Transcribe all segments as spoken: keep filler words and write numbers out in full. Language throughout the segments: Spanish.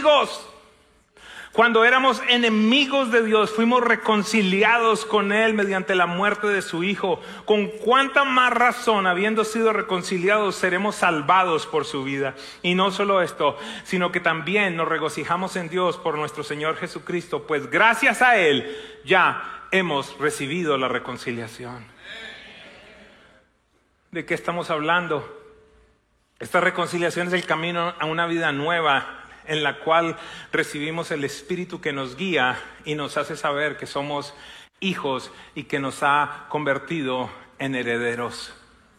enemigos. Cuando éramos enemigos de Dios, fuimos reconciliados con Él mediante la muerte de su Hijo. Con cuánta más razón, habiendo sido reconciliados, seremos salvados por su vida. Y no solo esto, sino que también nos regocijamos en Dios por nuestro Señor Jesucristo, pues gracias a Él ya hemos recibido la reconciliación. ¿De qué estamos hablando? Esta reconciliación es el camino a una vida nueva, en la cual recibimos el Espíritu que nos guía y nos hace saber que somos hijos y que nos ha convertido en herederos.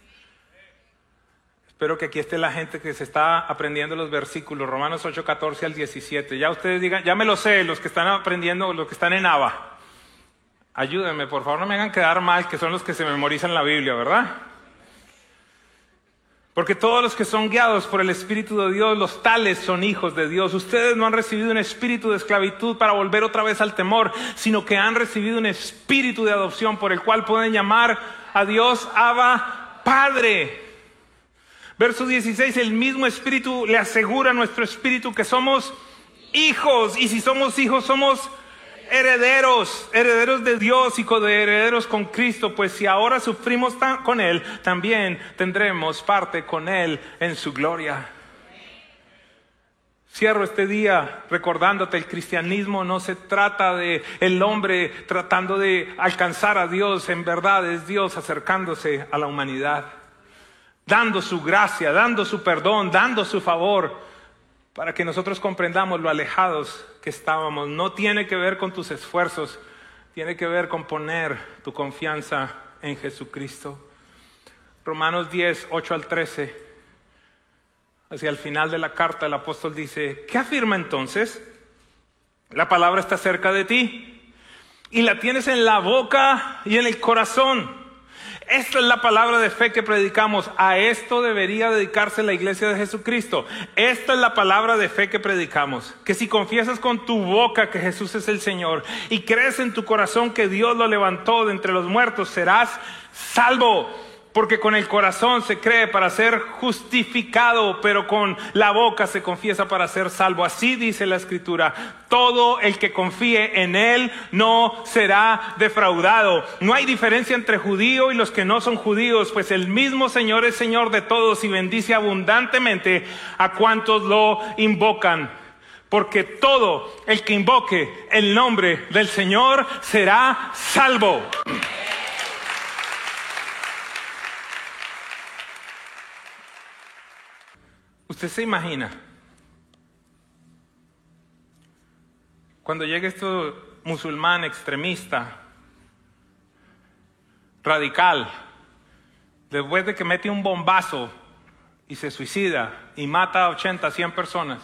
Espero que aquí esté la gente que se está aprendiendo los versículos, Romanos ocho, catorce al diecisiete. Ya ustedes digan, ya me lo sé, los que están aprendiendo, los que están en Ava. Ayúdenme, por favor, no me hagan quedar mal, que son los que se memorizan la Biblia, ¿verdad? Porque todos los que son guiados por el Espíritu de Dios, los tales son hijos de Dios. Ustedes no han recibido un espíritu de esclavitud para volver otra vez al temor, sino que han recibido un espíritu de adopción por el cual pueden llamar a Dios Abba, Padre. Verso dieciséis, el mismo Espíritu le asegura a nuestro espíritu que somos hijos. Y si somos hijos, somos herederos, herederos de Dios y coherederos con Cristo, pues si ahora sufrimos con Él, también tendremos parte con Él en su gloria. Cierro este día recordándote, el cristianismo no se trata de el hombre tratando de alcanzar a Dios, en verdad es Dios acercándose a la humanidad, dando su gracia, dando su perdón, dando su favor, para que nosotros comprendamos lo alejados que estábamos. No tiene que ver con tus esfuerzos, tiene que ver con poner tu confianza en Jesucristo. Romanos diez, ocho al trece, hacia el final de la carta el apóstol dice, ¿qué afirma entonces? La palabra está cerca de ti y la tienes en la boca y en el corazón. Esta es la palabra de fe que predicamos. A esto debería dedicarse la iglesia de Jesucristo. Esta es la palabra de fe que predicamos. Que si confiesas con tu boca que Jesús es el Señor y crees en tu corazón que Dios lo levantó de entre los muertos, serás salvo. Porque con el corazón se cree para ser justificado, pero con la boca se confiesa para ser salvo. Así dice la Escritura. Todo el que confíe en Él no será defraudado. No hay diferencia entre judío y los que no son judíos, pues el mismo Señor es Señor de todos y bendice abundantemente a cuantos lo invocan. Porque todo el que invoque el nombre del Señor será salvo. ¿Usted se imagina cuando llegue este musulmán extremista, radical, después de que mete un bombazo y se suicida y mata a ochenta, cien personas,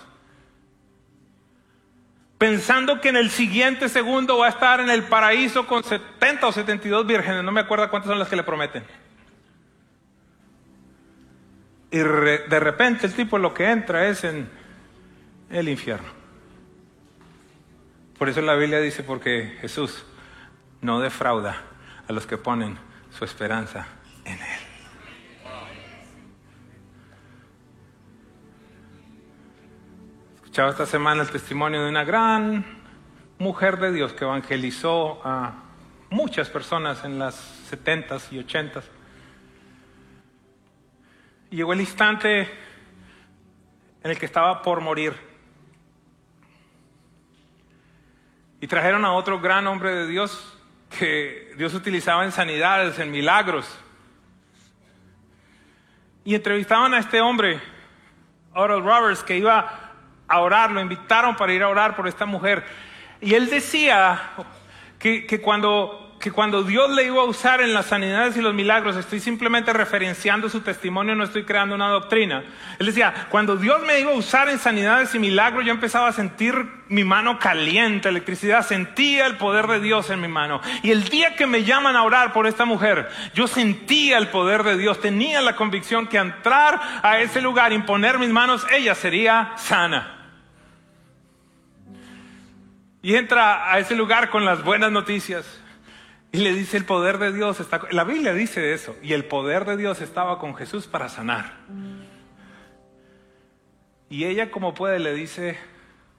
pensando que en el siguiente segundo va a estar en el paraíso con setenta o setenta y dos vírgenes, no me acuerdo cuántas son las que le prometen? Y re, de repente el tipo lo que entra es en el infierno. Por eso la Biblia dice, porque Jesús no defrauda a los que ponen su esperanza en Él. Escuchaba esta semana el testimonio de una gran mujer de Dios que evangelizó a muchas personas en las setentas y ochentas. Y llegó el instante en el que estaba por morir. Y trajeron a otro gran hombre de Dios que Dios utilizaba en sanidades, en milagros. Y entrevistaban a este hombre, Oral Roberts, que iba a orar, lo invitaron para ir a orar por esta mujer. Y él decía que, que cuando... que cuando Dios le iba a usar en las sanidades y los milagros, estoy simplemente referenciando su testimonio, no estoy creando una doctrina. Él decía, cuando Dios me iba a usar en sanidades y milagros, yo empezaba a sentir mi mano caliente, electricidad, sentía el poder de Dios en mi mano. Y el día que me llaman a orar por esta mujer, yo sentía el poder de Dios, tenía la convicción que al entrar a ese lugar, imponer mis manos, ella sería sana. Y entra a ese lugar con las buenas noticias. Y le dice, el poder de Dios está... La Biblia dice eso. Y el poder de Dios estaba con Jesús para sanar. Y ella, como puede, le dice,